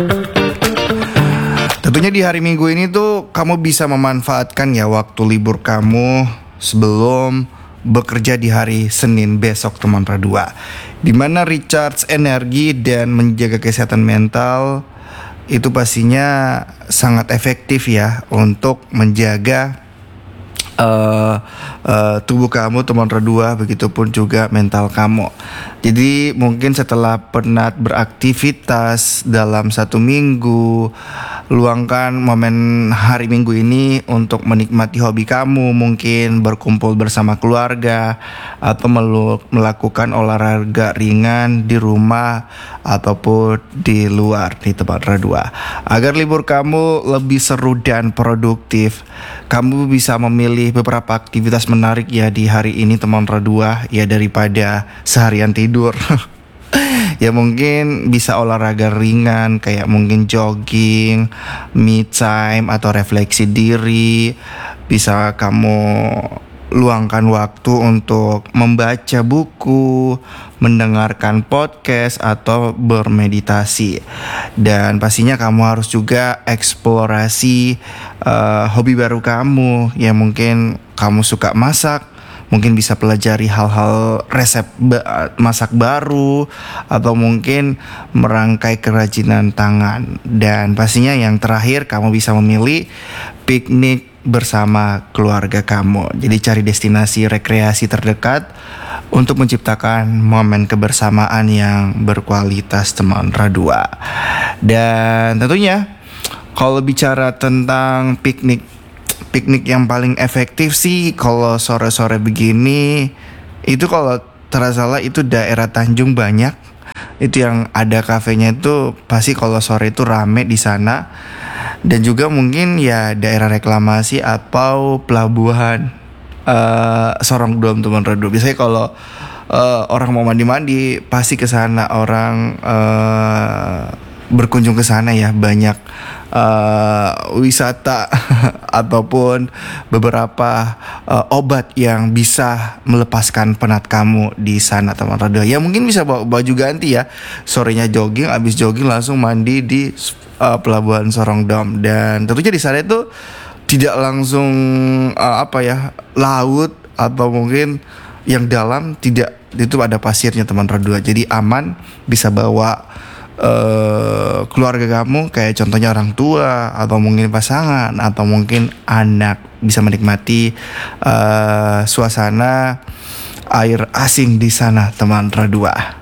Tentunya di hari Minggu ini tuh kamu bisa memanfaatkan ya waktu libur kamu sebelum bekerja di hari Senin besok teman Radua, dimana recharge energi dan menjaga kesehatan mental itu pastinya sangat efektif ya untuk menjaga tubuh kamu teman Radua, begitupun juga mental kamu. Jadi mungkin setelah penat beraktivitas dalam satu minggu, luangkan momen hari Minggu ini untuk menikmati hobi kamu, mungkin berkumpul bersama keluarga atau melakukan olahraga ringan di rumah ataupun di luar di tempat Radua. Agar libur kamu lebih seru dan produktif, kamu bisa memilih beberapa aktivitas menarik ya di hari ini teman Radua, ya daripada seharian tidur. Ya mungkin bisa olahraga ringan kayak mungkin jogging, me time atau refleksi diri. Bisa kamu luangkan waktu untuk membaca buku, mendengarkan podcast atau bermeditasi. Dan pastinya kamu harus juga eksplorasi hobi baru kamu. Ya mungkin kamu suka masak, mungkin bisa pelajari hal-hal resep masak baru, atau mungkin merangkai kerajinan tangan. Dan pastinya yang terakhir, kamu bisa memilih piknik bersama keluarga kamu. Jadi cari destinasi rekreasi terdekat untuk menciptakan momen kebersamaan yang berkualitas teman Radua. Dan tentunya kalau bicara tentang piknik yang paling efektif sih kalau sore-sore begini, itu kalau tersalah itu daerah Tanjung Banyak. Itu yang ada kafenya itu pasti kalau sore itu rame di sana. Dan juga mungkin ya daerah reklamasi atau pelabuhan Sorong Dom teman Radua. Biasanya kalau orang mau mandi-mandi pasti ke sana, orang berkunjung ke sana ya, banyak wisata ataupun beberapa obat yang bisa melepaskan penat kamu di sana teman Radua. Ya mungkin bisa bawa baju ganti ya, sorenya jogging, abis jogging langsung mandi di pelabuhan Sorong Dom. Dan tentunya di sana itu tidak langsung laut atau mungkin yang dalam, tidak, itu ada pasirnya teman Radua. Jadi aman, bisa bawa keluarga kamu, kayak contohnya orang tua atau mungkin pasangan atau mungkin anak, bisa menikmati suasana air asing di sana teman Radua.